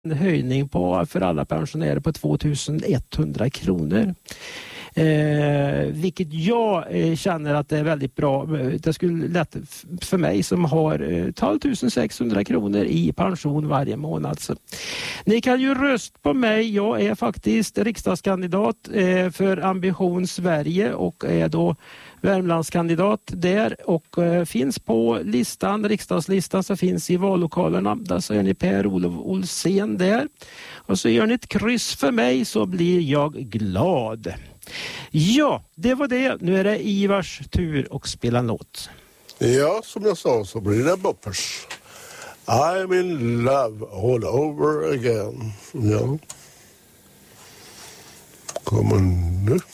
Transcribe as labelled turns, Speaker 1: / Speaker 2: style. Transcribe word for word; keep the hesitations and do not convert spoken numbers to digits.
Speaker 1: En höjning på, för alla pensionärer på tvåtusen etthundra kronor. Eh, vilket jag eh, känner att det är väldigt bra. Det skulle lätt för mig som har eh, tolv tusen sexhundra kronor i pension varje månad. Så. Ni kan ju rösta på mig. Jag är faktiskt riksdagskandidat eh, för Ambition Sverige och är då Värmlandskandidat där och eh, finns på listan, riksdagslistan som finns i vallokalerna. Där så är ni Per-Olof Olsén där. Och så gör ni ett kryss för mig så blir jag glad. Ja, det var det. Nu är det Ivars tur att spela låt.
Speaker 2: Ja, som jag sa så blir det Boppers. I'm in love all over again. Ja. Kommer nu.